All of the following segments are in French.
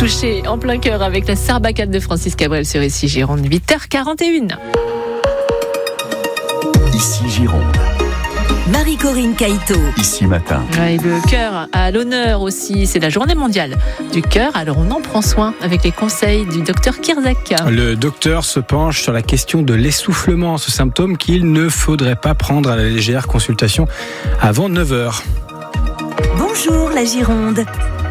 touché en plein cœur avec la Sarbacane de Francis Cabrel sur Ici Gironde, 8h41. Ici Gironde. Marie-Corinne Caïto. Ici Matin. Et le cœur à l'honneur aussi, c'est la journée mondiale du cœur. Alors on en prend soin avec les conseils du docteur Kirzac. Le docteur se penche sur la question de l'essoufflement, ce symptôme qu'il ne faudrait pas prendre à la légère. Consultation avant 9h. Bonjour la Gironde.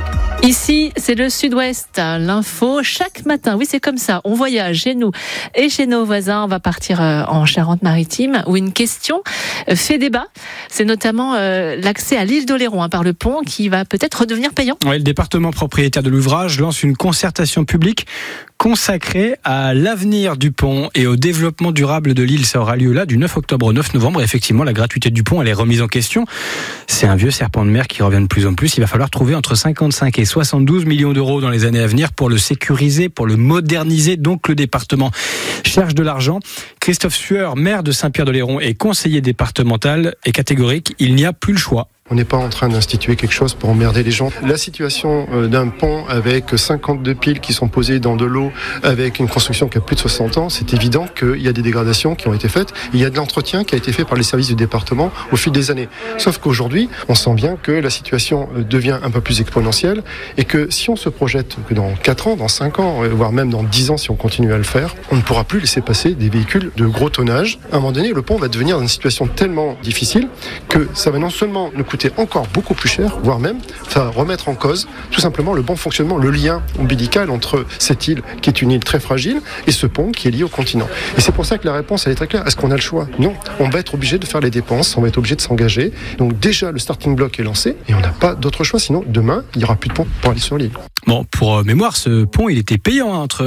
Ici, c'est le Sud-Ouest, l'info chaque matin. Oui, c'est comme ça. On voyage chez nous et chez nos voisins. On va partir en Charente-Maritime où une question fait débat. C'est notamment l'accès à l'île d'Oléron par le pont qui va peut-être redevenir payant. Oui, le département propriétaire de l'ouvrage lance une concertation publique consacrée à l'avenir du pont et au développement durable de l'île. Ça aura lieu là du 9 octobre au 9 novembre. Effectivement, la gratuité du pont, elle est remise en question. C'est un vieux serpent de mer qui revient de plus en plus. Il va falloir trouver entre 55 et 72 millions d'euros dans les années à venir pour le sécuriser, pour le moderniser. Donc le département cherche de l'argent. Christophe Sueur, maire de Saint-Pierre-d'Oléron et conseiller départemental, est catégorique. Il n'y a plus le choix. On n'est pas en train d'instituer quelque chose pour emmerder les gens. La situation d'un pont avec 52 piles qui sont posées dans de l'eau, avec une construction qui a plus de 60 ans, c'est évident qu'il y a des dégradations qui ont été faites. Il y a de l'entretien qui a été fait par les services du département au fil des années. Sauf qu'aujourd'hui, on sent bien que la situation devient un peu plus exponentielle et que si on se projette que dans 4 ans, dans 5 ans, voire même dans 10 ans, si on continue à le faire, on ne pourra plus laisser passer des véhicules de gros tonnage. À un moment donné, le pont va devenir dans une situation tellement difficile que ça va non seulement nous coûter encore beaucoup plus cher, voire même ça va remettre en cause tout simplement le bon fonctionnement, le lien ombilical entre cette île qui est une île très fragile et ce pont qui est lié au continent. Et c'est pour ça que la réponse elle est très claire. Est-ce qu'on a le choix ? Non. On va être obligé de faire les dépenses, on va être obligé de s'engager. Donc déjà le starting block est lancé et on n'a pas d'autre choix, sinon demain il n'y aura plus de pont pour aller sur l'île. Bon, pour mémoire, ce pont il était payant entre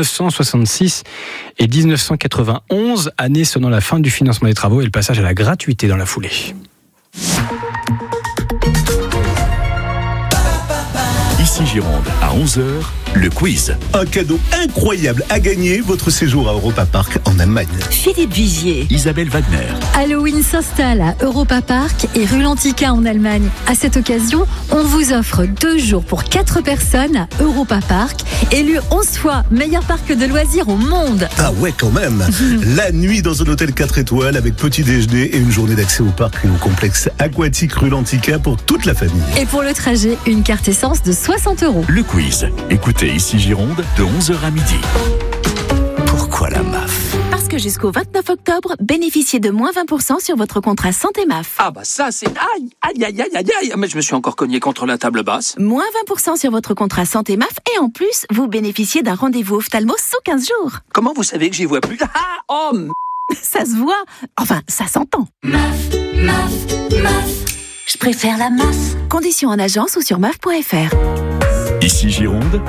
1966 et 1991, année sonnant la fin du financement des travaux et le passage à la gratuité dans la foulée. Ici Gironde, à 11h, le quiz. Un cadeau incroyable à gagner, votre séjour à Europa Park en Allemagne. Philippe Vigier. Isabelle Wagner. Halloween s'installe à Europa Park et rue Lantica en Allemagne. À cette occasion, on vous offre 2 jours pour 4 personnes à Europa Park, élu 11 fois meilleur parc de loisirs au monde. Ah ouais, quand même. La nuit dans un hôtel 4 étoiles avec petit déjeuner et une journée d'accès au parc et au complexe aquatique rue Lantica pour toute la famille. Et pour le trajet, une carte essence de 60 €. Le quiz. Écoutez Ici Gironde de 11h à midi. Pourquoi la MAF ? Parce que jusqu'au 29 octobre, bénéficiez de moins 20% sur votre contrat santé MAF. Ah bah ça c'est... Aïe, mais je me suis encore cogné contre la table basse. Moins 20% sur votre contrat santé MAF et en plus, vous bénéficiez d'un rendez-vous ophtalmo sous 15 jours. Comment vous savez que j'y vois plus ? Ça se voit, enfin ça s'entend. MAF. Je préfère la MAF. Conditions en agence ou sur maf.fr. Ici Gironde,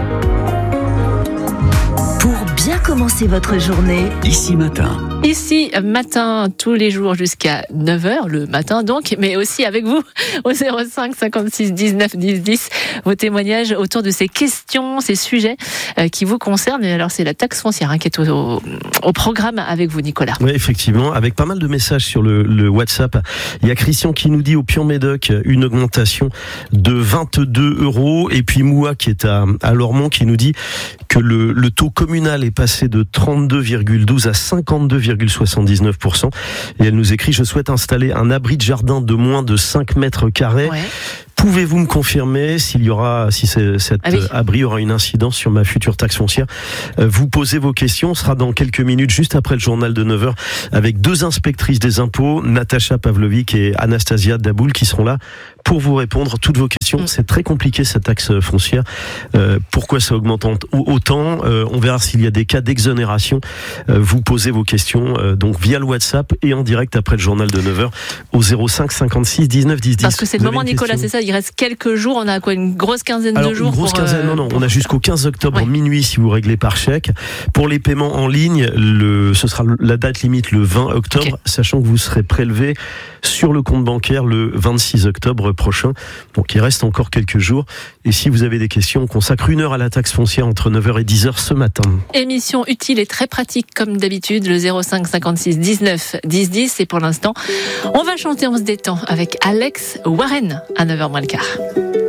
Pour bien commencer votre journée, Ici Matin. Ici, matin, tous les jours jusqu'à 9h, le matin donc, mais aussi avec vous, au 05 56 19 10 10, vos témoignages autour de ces questions, ces sujets qui vous concernent. Et alors, c'est la taxe foncière qui est au programme avec vous, Nicolas. Oui, effectivement, avec pas mal de messages sur le WhatsApp. Il y a Christian qui nous dit au Puy-en-Médoc une augmentation de 22 €. Et puis Moua qui est à Lormont qui nous dit que le taux communal est passé de 32,12 à 52,79%. Et elle nous écrit: je souhaite installer un abri de jardin de moins de 5 mètres carrés. Ouais. Pouvez-vous me confirmer si cet abri aura une incidence sur ma future taxe foncière ? Vous posez vos questions, on sera dans quelques minutes, juste après le journal de 9h, avec 2 inspectrices des impôts, Natacha Pavlovic et Anastasia Daboul, qui seront là pour vous répondre toutes vos questions. C'est très compliqué cette taxe foncière. Pourquoi ça augmente autant ? On verra s'il y a des cas d'exonération. Vous posez vos questions donc via le WhatsApp et en direct après le journal de 9h au 05 56 19 10 10. Parce que c'est le moment, Nicolas, c'est ça ? Il resse quelques jours, on a quoi, une grosse quinzaine de jours? Une grosse quinzaine, non, on a jusqu'au 15 octobre minuit si vous réglez par chèque. Pour les paiements en ligne, ce sera la date limite le 20 octobre, sachant que vous serez prélevé sur le compte bancaire le 26 octobre prochain. Donc il reste encore quelques jours. Et si vous avez des questions, on consacre 1 heure à la taxe foncière entre 9h et 10h ce matin. Émission utile et très pratique comme d'habitude, le 05 56 19 10 10. Et pour l'instant, on va chanter, on se détend avec Alex Warren à 9h moins le quart.